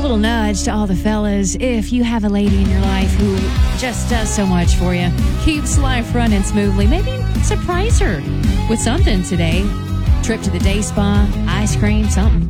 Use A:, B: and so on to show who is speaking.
A: little nudge to all the fellas. If you have a lady in your life who just does so much for you, keeps life running smoothly, maybe surprise her with something today. Trip to the day spa, ice cream, something.